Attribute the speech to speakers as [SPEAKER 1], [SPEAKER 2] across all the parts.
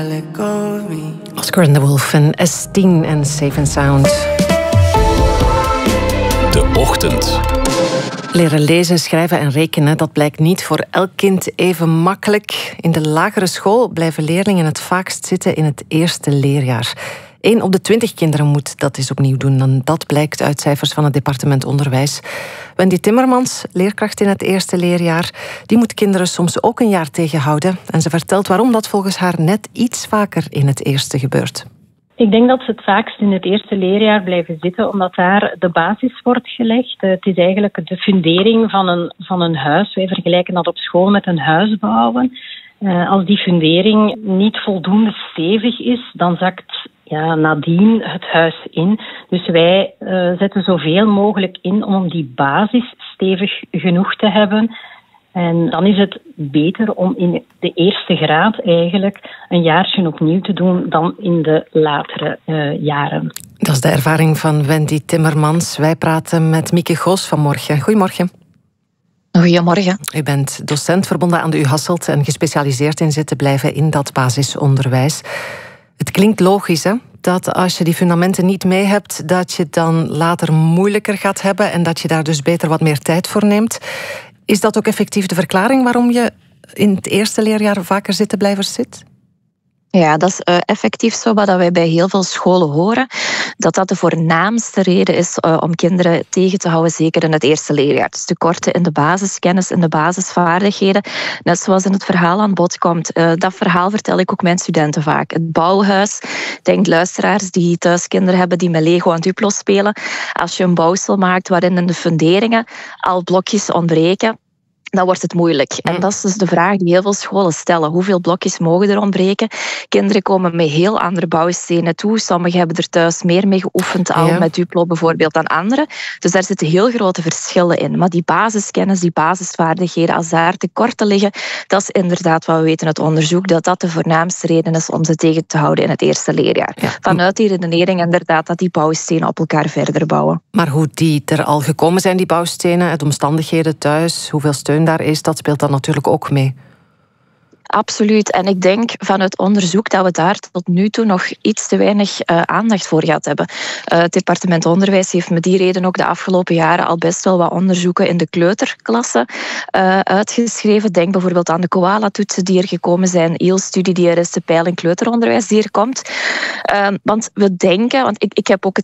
[SPEAKER 1] Oscar and the Wolf en S10 en Safe and Sound.
[SPEAKER 2] De Ochtend.
[SPEAKER 1] Leren lezen, schrijven en rekenen, dat blijkt niet voor elk kind even makkelijk. In de lagere school blijven leerlingen het vaakst zitten in het eerste leerjaar. 1 op de 20 kinderen moet dat eens opnieuw doen. En dat blijkt uit cijfers van het departement Onderwijs. Wendy Timmermans, leerkracht in het eerste leerjaar, die moet kinderen soms ook een jaar tegenhouden. En ze vertelt waarom dat volgens haar net iets vaker in het eerste gebeurt.
[SPEAKER 3] Ik denk dat ze het vaakst in het eerste leerjaar blijven zitten, omdat daar de basis wordt gelegd. Het is eigenlijk de fundering van een huis. Wij vergelijken dat op school met een huis bouwen. Als die fundering niet voldoende stevig is, dan zakt nadien het huis in. Dus wij zetten zoveel mogelijk in om die basis stevig genoeg te hebben. En dan is het beter om in de eerste graad eigenlijk een jaartje opnieuw te doen dan in de latere jaren.
[SPEAKER 1] Dat is de ervaring van Wendy Timmermans. Wij praten met Mieke Goos vanmorgen. Goedemorgen.
[SPEAKER 4] Goedemorgen.
[SPEAKER 1] U bent docent verbonden aan de U Hasselt en gespecialiseerd in zitten blijven in dat basisonderwijs. Het klinkt logisch, hè? Dat als je die fundamenten niet mee hebt, dat je dan later moeilijker gaat hebben en dat je daar dus beter wat meer tijd voor neemt. Is dat ook effectief de verklaring waarom je in het eerste leerjaar vaker zittenblijvers zit?
[SPEAKER 4] Ja, dat is effectief zo wat wij bij heel veel scholen horen. Dat de voornaamste reden is om kinderen tegen te houden, zeker in het eerste leerjaar. Dus tekorten in de basiskennis en de basisvaardigheden. Net zoals in het verhaal aan bod komt. Dat verhaal vertel ik ook mijn studenten vaak. Het bouwhuis. Denk luisteraars die thuis kinderen hebben die met Lego en Duplo spelen. Als je een bouwsel maakt waarin in de funderingen al blokjes ontbreken, dan wordt het moeilijk. En dat is dus de vraag die heel veel scholen stellen. Hoeveel blokjes mogen er ontbreken? Kinderen komen met heel andere bouwstenen toe. Sommigen hebben er thuis meer mee geoefend al, met Duplo bijvoorbeeld, dan anderen. Dus daar zitten heel grote verschillen in. Maar die basiskennis, die basisvaardigheden, als daar tekorten liggen, dat is inderdaad wat we weten uit onderzoek, dat de voornaamste reden is om ze tegen te houden in het eerste leerjaar. Ja. Vanuit die redenering inderdaad dat die bouwstenen op elkaar verder bouwen.
[SPEAKER 1] Maar hoe die er al gekomen zijn, die bouwstenen, de omstandigheden thuis, hoeveel steun daar is, dat speelt dan natuurlijk ook mee.
[SPEAKER 4] Absoluut. En ik denk vanuit onderzoek dat we daar tot nu toe nog iets te weinig aandacht voor gehad hebben. Het departement Onderwijs heeft met die reden ook de afgelopen jaren al best wel wat onderzoeken in de kleuterklassen uitgeschreven. Denk bijvoorbeeld aan de koala-toetsen die er gekomen zijn, IEL-studie die er is, de peiling kleuteronderwijs die er komt. Want we denken, want ik heb ook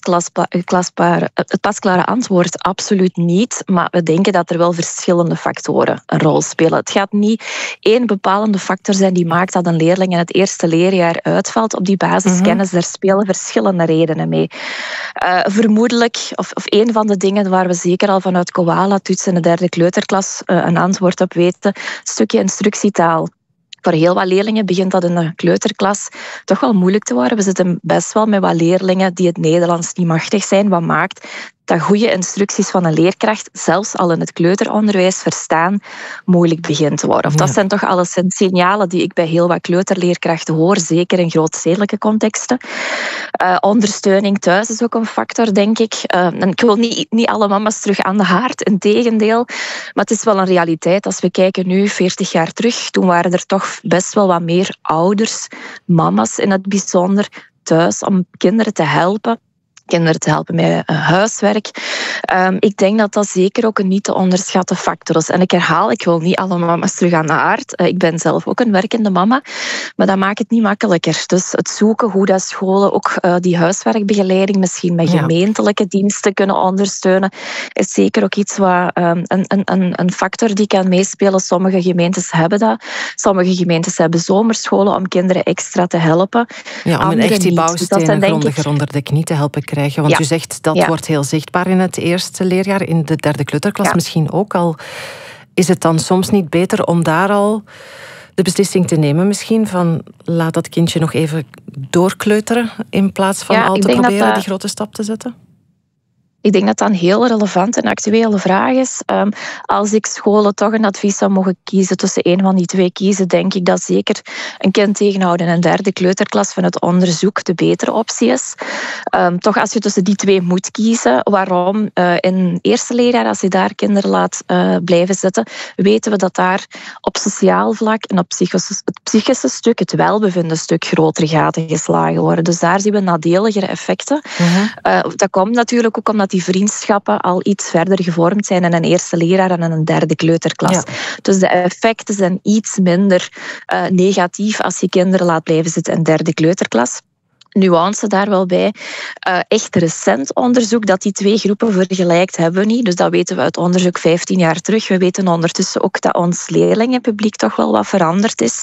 [SPEAKER 4] het pasklare antwoord absoluut niet, maar we denken dat er wel verschillende factoren een rol spelen. Het gaat niet één bepalende factor zijn die maakt dat een leerling in het eerste leerjaar uitvalt op die basiskennis. Daar spelen verschillende redenen mee. Vermoedelijk, of een van de dingen waar we zeker al vanuit koala-toetsen in de 3e kleuterklas een antwoord op weten, een stukje instructietaal. Voor heel wat leerlingen begint dat in de kleuterklas toch wel moeilijk te worden. We zitten best wel met wat leerlingen die het Nederlands niet machtig zijn, wat maakt dat goede instructies van een leerkracht, zelfs al in het kleuteronderwijs verstaan, moeilijk begint te worden. Of dat zijn toch alleszins signalen die ik bij heel wat kleuterleerkrachten hoor, zeker in grootstedelijke contexten. Ondersteuning thuis is ook een factor, denk ik. En ik wil niet alle mama's terug aan de haard, integendeel. Maar het is wel een realiteit. Als we kijken nu, 40 jaar terug, toen waren er toch best wel wat meer ouders, mama's in het bijzonder, thuis om kinderen te helpen met huiswerk. Ik denk dat dat zeker ook een niet te onderschatte factor is. En ik wil niet alle mama's terug aan de aard. Ik ben zelf ook een werkende mama, maar dat maakt het niet makkelijker. Dus het zoeken hoe dat scholen ook die huiswerkbegeleiding misschien met gemeentelijke diensten kunnen ondersteunen, is zeker ook iets wat een factor die kan meespelen. Sommige gemeentes hebben dat. Sommige gemeentes hebben zomerscholen om kinderen extra te helpen.
[SPEAKER 1] Ja, om echt die bouwstenen grondiger onder de knie te helpen krijgen. Want u zegt dat wordt heel zichtbaar in het eerste leerjaar, in de 3e kleuterklas misschien ook al. Is het dan soms niet beter om daar al de beslissing te nemen misschien van laat dat kindje nog even doorkleuteren in plaats van al te proberen die grote stap te zetten?
[SPEAKER 4] Ik denk dat dat een heel relevante en actuele vraag is. Als ik scholen toch een advies zou mogen kiezen, tussen één van die twee kiezen, denk ik dat zeker een kind tegenhouden in een derde kleuterklas van het onderzoek de betere optie is. Toch als je tussen die twee moet kiezen, waarom? In eerste leerjaar, als je daar kinderen laat blijven zitten, weten we dat daar op sociaal vlak en op het psychische stuk, het welbevinden stuk, grotere gaten geslagen worden. Dus daar zien we nadeligere effecten. Dat komt natuurlijk ook omdat die vriendschappen al iets verder gevormd zijn in een eerste leerjaar en in een derde kleuterklas. Ja. Dus de effecten zijn iets minder negatief als je kinderen laat blijven zitten in derde kleuterklas. Nuance daar wel bij. Echt recent onderzoek dat die twee groepen vergelijkt hebben we niet. Dus dat weten we uit onderzoek 15 jaar terug. We weten ondertussen ook dat ons leerlingenpubliek toch wel wat veranderd is.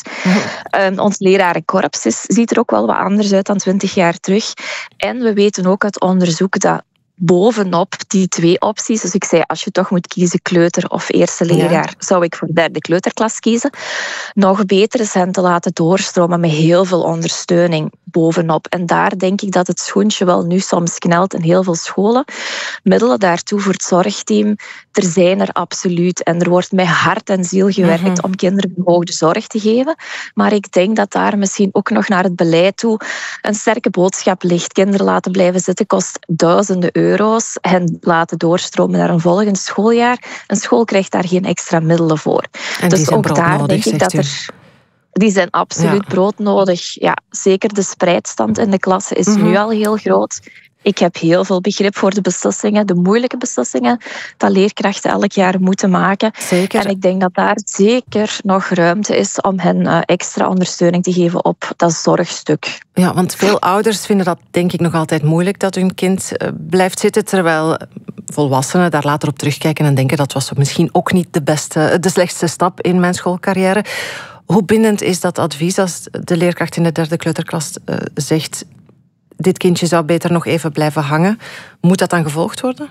[SPEAKER 4] Ons lerarenkorps ziet er ook wel wat anders uit dan 20 jaar terug. En we weten ook uit onderzoek dat bovenop die twee opties, dus ik zei, als je toch moet kiezen kleuter of eerste leerjaar, zou ik voor derde kleuterklas kiezen. Nog beter is hen te laten doorstromen met heel veel ondersteuning bovenop. En daar denk ik dat het schoentje wel nu soms knelt in heel veel scholen. Middelen daartoe voor het zorgteam, er zijn er absoluut. En er wordt met hart en ziel gewerkt om kinderen behoogde zorg te geven. Maar ik denk dat daar misschien ook nog naar het beleid toe een sterke boodschap ligt. Kinderen laten blijven zitten kost duizenden euro's. Hen laten doorstromen naar een volgend schooljaar. Een school krijgt daar geen extra middelen voor.
[SPEAKER 1] En dus ook daar nodig, denk ik dat er...
[SPEAKER 4] Die zijn absoluut broodnodig. Ja, zeker de spreidstand in de klasse is nu al heel groot. Ik heb heel veel begrip voor de beslissingen, de moeilijke beslissingen dat leerkrachten elk jaar moeten maken.
[SPEAKER 1] Zeker.
[SPEAKER 4] En ik denk dat daar zeker nog ruimte is om hen extra ondersteuning te geven op dat zorgstuk.
[SPEAKER 1] Ja, want veel ouders vinden dat denk ik nog altijd moeilijk dat hun kind blijft zitten, terwijl volwassenen daar later op terugkijken en denken dat was misschien ook niet de slechtste stap in mijn schoolcarrière. Hoe bindend is dat advies als de leerkracht in de derde kleuterklas zegt dit kindje zou beter nog even blijven hangen? Moet dat dan gevolgd worden?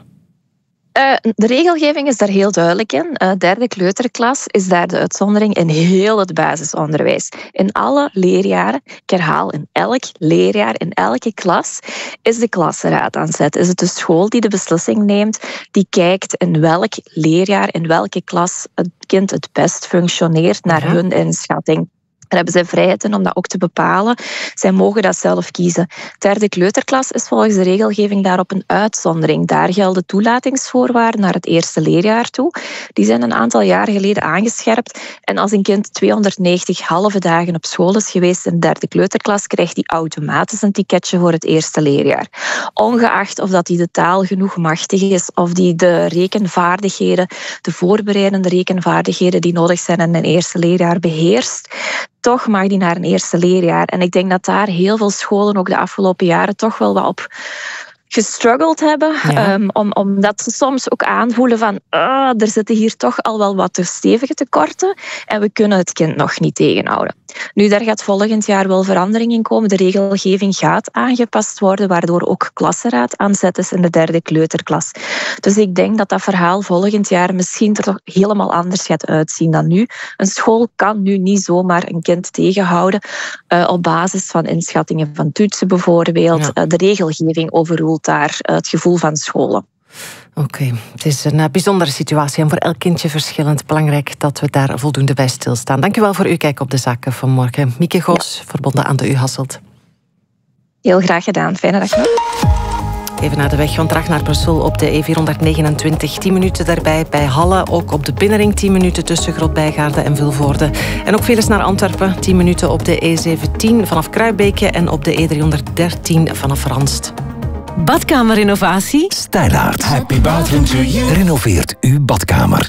[SPEAKER 4] De regelgeving is daar heel duidelijk in. Derde kleuterklas is daar de uitzondering in heel het basisonderwijs. In alle leerjaren, ik herhaal, in elk leerjaar, in elke klas, is de klasraad aan zet. Is het de school die de beslissing neemt, die kijkt in welk leerjaar, in welke klas het kind het best functioneert naar hun inschatting. Daar hebben zij vrijheid in om dat ook te bepalen. Zij mogen dat zelf kiezen. Derde kleuterklas is volgens de regelgeving daarop een uitzondering. Daar gelden toelatingsvoorwaarden naar het eerste leerjaar toe. Die zijn een aantal jaar geleden aangescherpt. En als een kind 290 halve dagen op school is geweest in de derde kleuterklas, krijgt hij automatisch een ticketje voor het eerste leerjaar. Ongeacht of dat hij de taal genoeg machtig is, of die de rekenvaardigheden, de voorbereidende rekenvaardigheden die nodig zijn in een eerste leerjaar beheerst, toch mag die naar een eerste leerjaar. En ik denk dat daar heel veel scholen ook de afgelopen jaren toch wel wat op gestruggeld hebben. Ja. Omdat ze soms ook aanvoelen van er zitten hier toch al wel wat te stevige tekorten en we kunnen het kind nog niet tegenhouden. Nu, daar gaat volgend jaar wel verandering in komen. De regelgeving gaat aangepast worden, waardoor ook klassenraad aan zet is in de derde kleuterklas. Dus ik denk dat dat verhaal volgend jaar misschien er toch helemaal anders gaat uitzien dan nu. Een school kan nu niet zomaar een kind tegenhouden op basis van inschattingen van toetsen bijvoorbeeld. Ja. De regelgeving overroelt daar het gevoel van scholen.
[SPEAKER 1] Oké, het is een bijzondere situatie en voor elk kindje verschillend. Belangrijk dat we daar voldoende bij stilstaan. Dank u wel voor uw kijk op de zaken vanmorgen. Mieke Goos, verbonden aan de U Hasselt.
[SPEAKER 4] Heel graag gedaan. Fijne dag nog.
[SPEAKER 1] Even naar de weg van Dracht naar Brussel op de E429. 10 minuten daarbij bij Halle. Ook op de binnenring 10 minuten tussen Grootbijgaarde en Vilvoorde. En ook files naar Antwerpen. 10 minuten op de E17 vanaf Kruibeke en op de E313 vanaf Ranst.
[SPEAKER 2] Badkamerinnovatie?
[SPEAKER 5] Stijlaert. Happy bathroom to you. Renoveert uw badkamer.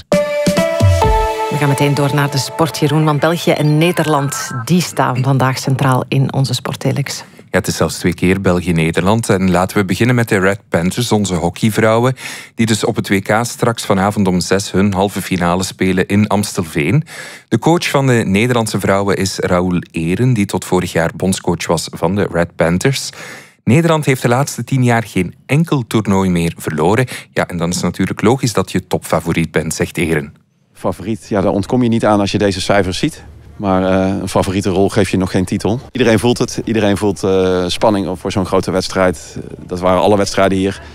[SPEAKER 1] We gaan meteen door naar de sport, Jeroen. Want België en Nederland die staan vandaag centraal in onze sporttelex.
[SPEAKER 6] Ja, het is zelfs 2 keer België-Nederland. En laten we beginnen met de Red Panthers, onze hockeyvrouwen, die dus op het WK straks vanavond om 6 hun halve finale spelen in Amstelveen. De coach van de Nederlandse vrouwen is Raoul Eren, die tot vorig jaar bondscoach was van de Red Panthers. Nederland heeft de laatste 10 jaar geen enkel toernooi meer verloren. Ja, en dan is het natuurlijk logisch dat je topfavoriet bent, zegt Eren.
[SPEAKER 7] Favoriet, ja, daar ontkom je niet aan als je deze cijfers ziet. Maar een favoriete rol geeft je nog geen titel. Iedereen voelt het. Iedereen voelt spanning voor zo'n grote wedstrijd. Dat waren alle wedstrijden hier.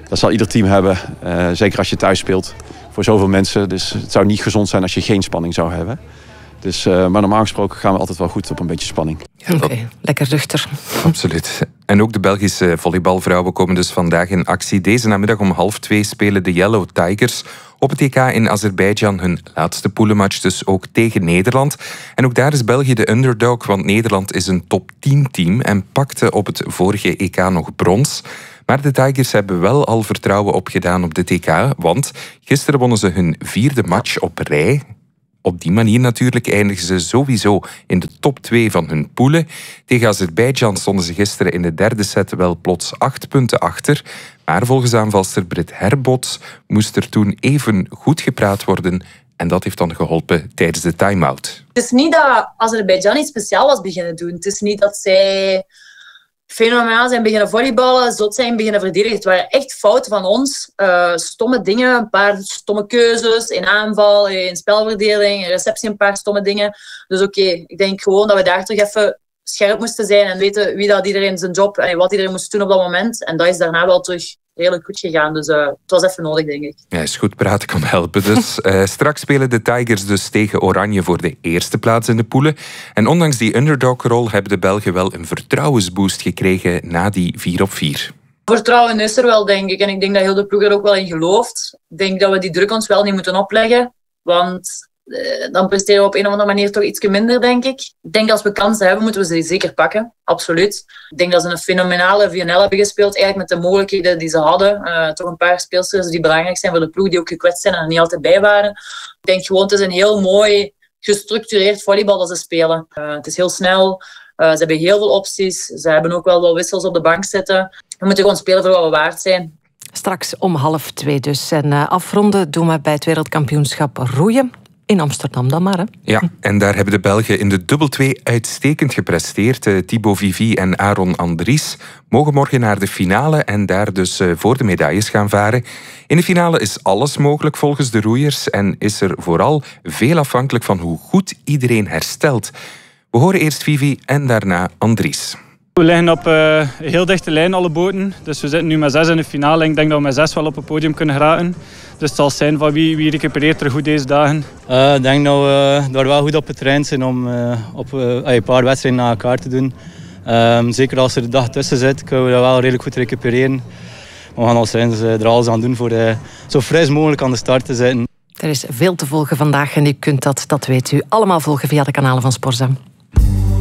[SPEAKER 7] Dat zal ieder team hebben. Zeker als je thuis speelt. Voor zoveel mensen. Dus het zou niet gezond zijn als je geen spanning zou hebben. Dus, maar normaal gesproken gaan we altijd wel goed op een beetje spanning.
[SPEAKER 1] Ja, Oké, lekker nuchter.
[SPEAKER 6] Absoluut. En ook de Belgische volleybalvrouwen komen dus vandaag in actie. Deze namiddag om 1:30 spelen de Yellow Tigers op het EK in Azerbeidzjan hun laatste poelenmatch, dus ook tegen Nederland. En ook daar is België de underdog, want Nederland is een top 10 team en pakte op het vorige EK nog brons. Maar de Tigers hebben wel al vertrouwen opgedaan op dit EK, want gisteren wonnen ze hun 4e match op rij. Op die manier natuurlijk eindigen ze sowieso in de top 2 van hun poelen. Tegen Azerbeidzjan stonden ze gisteren in de 3e set wel plots 8 punten achter. Maar volgens aanvalster Britt Herbots moest er toen even goed gepraat worden. En dat heeft dan geholpen tijdens de time-out.
[SPEAKER 8] Het is niet dat Azerbeidzjan iets speciaals was beginnen doen. Het is niet dat zij fenomenaal zijn beginnen volleyballen, zot zijn beginnen verdedigen. Het waren echt fouten van ons. Stomme dingen, een paar stomme keuzes in aanval, in spelverdeling, in receptie een paar stomme dingen. Dus oké, ik denk gewoon dat we daar terug even scherp moesten zijn en weten wie dat iedereen zijn job en wat iedereen moest doen op dat moment. En dat is daarna wel terug redelijk goed gegaan. Dus het was even nodig, denk ik.
[SPEAKER 6] Ja, is goed praten kan helpen. Dus straks spelen de Tigers dus tegen Oranje voor de eerste plaats in de poelen. En ondanks die underdog-rol hebben de Belgen wel een vertrouwensboost gekregen na die 4-op-4.
[SPEAKER 8] Vertrouwen is er wel, denk ik. En ik denk dat heel de ploeg er ook wel in gelooft. Ik denk dat we die druk ons wel niet moeten opleggen. Want dan presteren we op een of andere manier toch iets minder, denk ik. Ik denk dat als we kansen hebben, moeten we ze zeker pakken. Absoluut. Ik denk dat ze een fenomenale VNL hebben gespeeld. Eigenlijk met de mogelijkheden die ze hadden. Toch een paar speelsters die belangrijk zijn voor de ploeg, die ook gekwetst zijn en er niet altijd bij waren. Ik denk gewoon, het is een heel mooi gestructureerd volleybal dat ze spelen. Het is heel snel. Ze hebben heel veel opties. Ze hebben ook wel wissels op de bank zitten. We moeten gewoon spelen voor wat we waard zijn.
[SPEAKER 1] Straks om 1:30 dus. En afronden doen we bij het wereldkampioenschap roeien. In Amsterdam dan maar, hè?
[SPEAKER 6] Ja, en daar hebben de Belgen in de dubbel 2 uitstekend gepresteerd. Thibaut Vivi en Aaron Andries mogen morgen naar de finale en daar dus voor de medailles gaan varen. In de finale is alles mogelijk volgens de roeiers en is er vooral veel afhankelijk van hoe goed iedereen herstelt. We horen eerst Vivi en daarna Andries.
[SPEAKER 9] We liggen op heel dichte lijn, alle boten. Dus we zitten nu met 6 in de finale. Ik denk dat we met 6 wel op het podium kunnen geraken. Dus het zal zijn van wie recupereert er goed deze dagen.
[SPEAKER 10] Ik denk dat we daar wel goed op getraind zijn om op een paar wedstrijden na elkaar te doen. Zeker als er de dag tussen zit, kunnen we dat wel redelijk goed recupereren. We gaan er alles aan doen voor zo fris mogelijk aan de start te zitten.
[SPEAKER 1] Er is veel te volgen vandaag en u kunt dat weet u, allemaal volgen via de kanalen van Sporza.